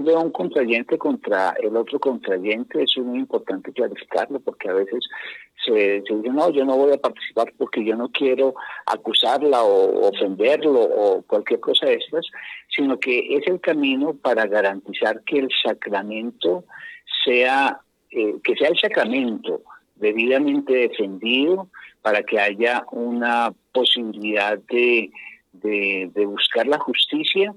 de un contrayente contra el otro contrayente, eso es muy importante clarificarlo, porque a veces se dice, no, yo no voy a participar porque yo no quiero acusarla o ofenderlo o cualquier cosa de estas, sino que es el camino para garantizar que el sacramento sea, que sea el sacramento debidamente defendido, para que haya una posibilidad de buscar la justicia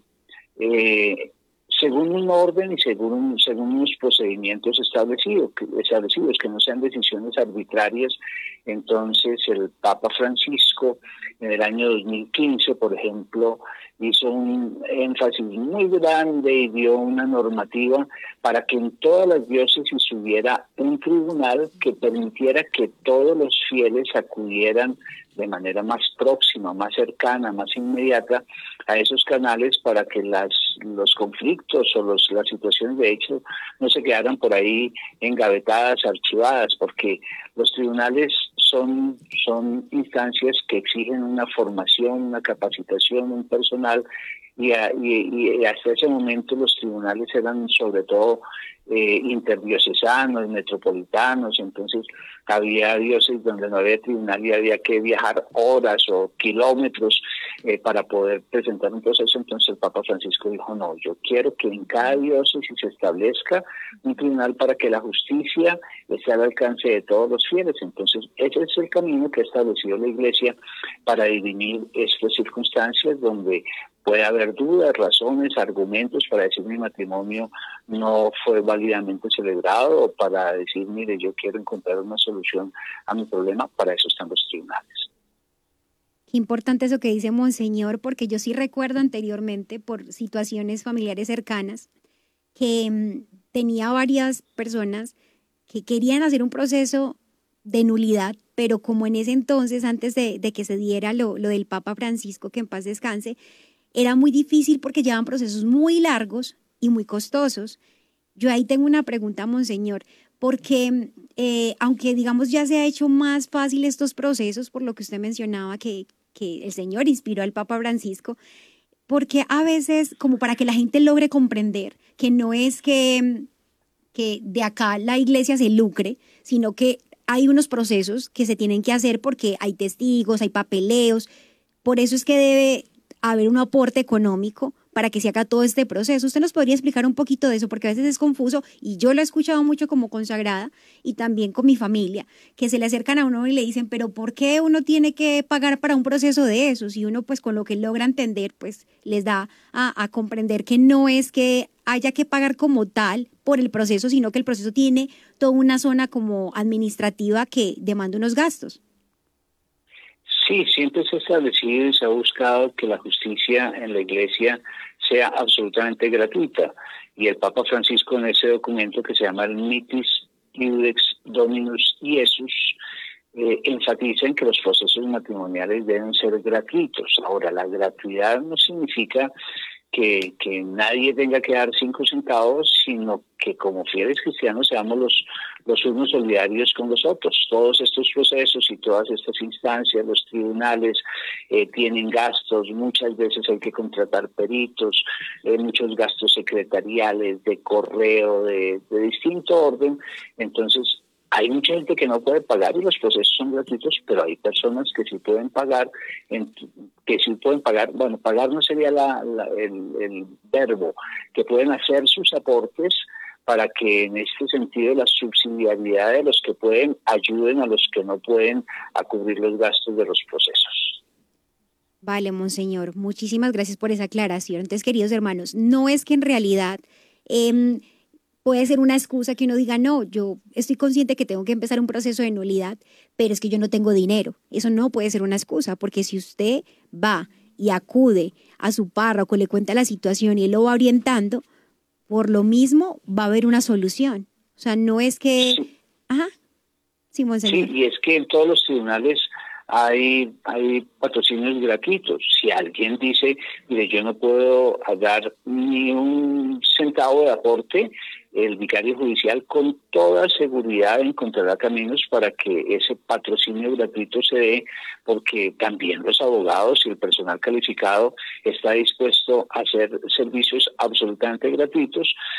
según un orden y según unos procedimientos establecidos, que no sean decisiones arbitrarias. Entonces el Papa Francisco en el año 2015, por ejemplo, hizo un énfasis muy grande y dio una normativa para que en todas las diócesis hubiera un tribunal que permitiera que todos los fieles acudieran de manera más próxima, más cercana, más inmediata a esos canales, para que los conflictos o las situaciones de hecho no se quedaran por ahí engavetadas, archivadas, porque los tribunales son instancias que exigen una formación, una capacitación, un personal, y hasta ese momento los tribunales eran sobre todo interdiocesanos, metropolitanos. Entonces había diócesis donde no había tribunal y había que viajar horas o kilómetros para poder presentar un proceso. Entonces el Papa Francisco dijo, no, yo quiero que en cada diócesis se establezca un tribunal para que la justicia esté al alcance de todos los fieles. Entonces ese es el camino que ha establecido la Iglesia para dirimir estas circunstancias donde puede haber dudas, razones, argumentos para decir mi matrimonio no fue válidamente celebrado, o para decir, mire, yo quiero encontrar una solución a mi problema. Para eso están los tribunales. Qué importante eso que dice Monseñor, porque yo sí recuerdo anteriormente, por situaciones familiares cercanas, que tenía varias personas que querían hacer un proceso de nulidad, pero como en ese entonces, antes de que se diera lo del Papa Francisco, que en paz descanse, era muy difícil porque llevaban procesos muy largos y muy costosos. Yo ahí tengo una pregunta, Monseñor, porque aunque digamos ya se ha hecho más fácil estos procesos, por lo que usted mencionaba que el Señor inspiró al Papa Francisco, porque a veces, como para que la gente logre comprender que no es que de acá la Iglesia se lucre, sino que hay unos procesos que se tienen que hacer porque hay testigos, hay papeleos, por eso es que debe haber un aporte económico para que se haga todo este proceso. ¿Usted nos podría explicar un poquito de eso? Porque a veces es confuso, y yo lo he escuchado mucho como consagrada y también con mi familia, que se le acercan a uno y le dicen, pero ¿por qué uno tiene que pagar para un proceso de eso? Si uno pues con lo que logra entender pues les da a comprender que no es que haya que pagar como tal por el proceso, sino que el proceso tiene toda una zona como administrativa que demanda unos gastos. Sí, siempre se ha establecido y se ha buscado que la justicia en la Iglesia sea absolutamente gratuita. Y el Papa Francisco, en ese documento que se llama el Mitis Iudex Dominus Iesus, enfatiza en que los procesos matrimoniales deben ser gratuitos. Ahora, la gratuidad no significa que nadie tenga que dar 5 centavos, sino que como fieles cristianos seamos los unos solidarios con los otros. Todos estos procesos y todas estas instancias, los tribunales, tienen gastos. Muchas veces hay que contratar peritos, muchos gastos secretariales, de correo, de distinto orden. Entonces hay mucha gente que no puede pagar y los procesos son gratuitos, pero hay personas que sí pueden pagar, bueno, pagar no sería el verbo, que pueden hacer sus aportes para que en este sentido la subsidiariedad de los que pueden ayuden a los que no pueden a cubrir los gastos de los procesos. Vale, Monseñor, muchísimas gracias por esa aclaración. Entonces, queridos hermanos, no es que en realidad puede ser una excusa que uno diga, no, yo estoy consciente que tengo que empezar un proceso de nulidad, pero es que yo no tengo dinero. Eso no puede ser una excusa, porque si usted va y acude a su párroco, le cuenta la situación y él lo va orientando, por lo mismo va a haber una solución. O sea, no es que... Sí. Ajá. Sí, Monseñor. Sí, y es que en todos los tribunales hay patrocinios gratuitos. Si alguien dice, mire, yo no puedo dar ni un centavo de aporte, el vicario judicial con toda seguridad encontrará caminos para que ese patrocinio gratuito se dé, porque también los abogados y el personal calificado está dispuesto a hacer servicios absolutamente gratuitos